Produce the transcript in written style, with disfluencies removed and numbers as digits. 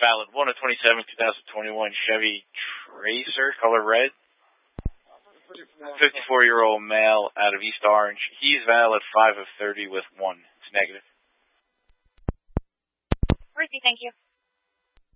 valid 1 of 27, 2021 Chevy Tracer, color red. 54-year-old male out of East Orange. He's valid 5 of 30 with 1. It's negative.